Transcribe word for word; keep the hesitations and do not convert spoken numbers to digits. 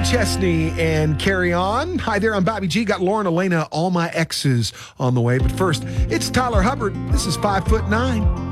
Chesney and Carry On. Hi there, I'm Bobby G. Got Lauren Elena, All My Exes on the way. But first, it's Tyler Hubbard. This is Five Foot Nine.